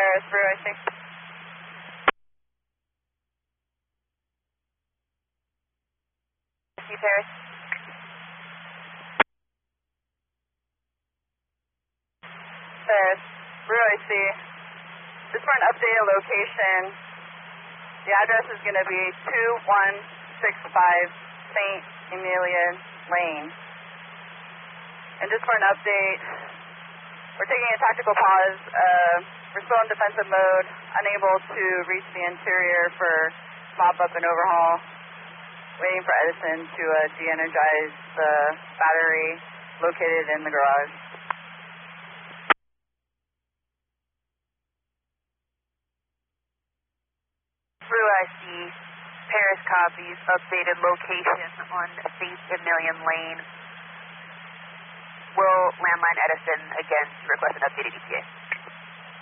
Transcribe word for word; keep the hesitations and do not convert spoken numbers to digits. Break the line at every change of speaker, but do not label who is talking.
Paris, Brew, I see. See Paris. Paris, Brew, I see. Just for an updated location, the address is going to be two one six five Saint Emilia Lane. And just for an update, we're taking a tactical pause. Uh, we're still in defensive mode, unable to reach the interior for mop-up and overhaul. Waiting for Edison to uh, de-energize the battery located in the garage.
Brew, I see. Paris copies. Updated location on Saint Emilion Lane. Will landline Edison again to request an updated E T A.